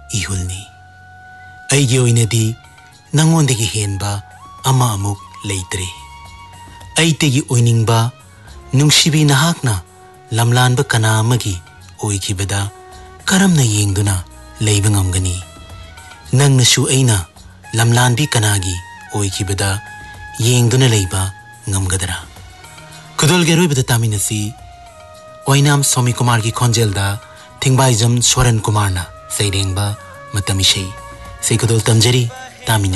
ihulni. Aigi oinadi nangondagi henba ama amuk leitre. Aitegi oiningba nungsibi nahakna lamlanba kana amagi oikibada karamna yengduna leiba ngamgani. Nangnasu aina lamlanbi kanagi oikibada yengduna leiba ngamgadara. Kudol geroibada taminasi oinam Somi Kumar ki khonjelda thingbaijam Soren Kumar na sairengba matamisei sei kudol tamjari tamin